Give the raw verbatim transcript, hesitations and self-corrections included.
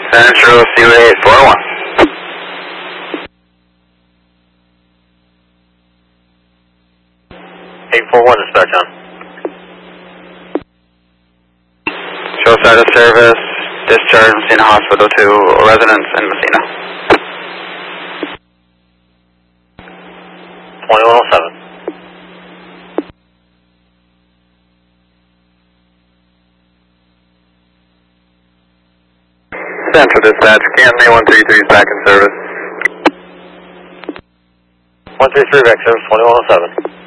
Central C eight four one. eight four one, dispatch on. Show side of service, discharge Messina Hospital to residents in Messina. twenty-one oh seven. Central dispatch, Canton A one three three is back in service. one three three back service, twenty-one oh seven.